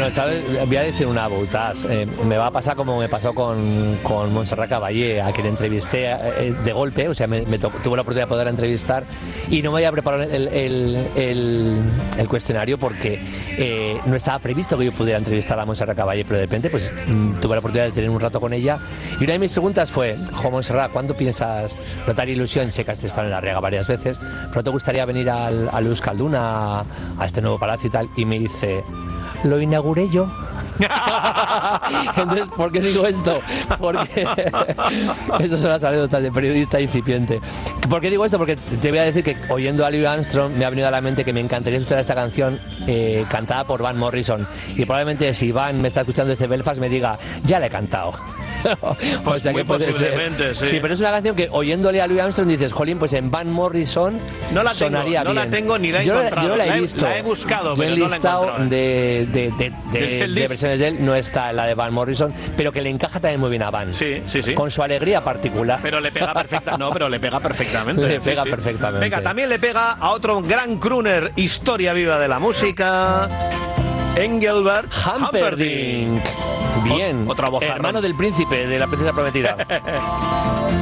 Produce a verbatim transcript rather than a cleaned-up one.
Bueno, ¿sabes? Voy a decir una boutaz. Eh, me va a pasar como me pasó con, con Montserrat Caballé, a quien entrevisté eh, de golpe, o sea, me, me to- tuve la oportunidad de poder entrevistar y no me había preparado el, el, el, el cuestionario porque eh, no estaba previsto que yo pudiera entrevistar a Montserrat Caballé, pero de repente pues mm, tuve la oportunidad de tener un rato con ella y una de mis preguntas fue: Jo, Montserrat, ¿cuándo piensas notar ilusión? Sé que has estado en la Riega varias veces, pero ¿te gustaría venir al, al Euskalduna, a, a este nuevo palacio y tal? Y me dice: lo inauguré yo. Entonces, ¿por qué digo esto? Porque estas son las anécdotas de periodista incipiente. ¿Por qué digo esto? Porque te voy a decir que oyendo a Louis Armstrong me ha venido a la mente que me encantaría escuchar esta canción eh, cantada por Van Morrison, y probablemente si Van me está escuchando desde Belfast me diga: ya la he cantado. Pues o sea, muy que puede posiblemente, ser. sí. Sí, pero es una canción que oyéndole a Louis Armstrong dices: jolín, pues en Van Morrison No la tengo, sonaría no bien. la tengo ni la he yo, encontrado. yo no la he La he- visto. la he buscado, yo pero el no la he listado encontrado. de, de, de, de, Del set de list. versiones de él no está la de Van Morrison, pero que le encaja también muy bien a Van. Sí, sí, sí. Con su alegría particular. Pero le pega perfecta, no, pero le pega perfectamente. Le pega perfectamente. Venga, también le pega a otro gran crooner, historia viva de la música, Engelbert Humperdinck. Bien. Otra voz. Hermano del príncipe, de la princesa prometida.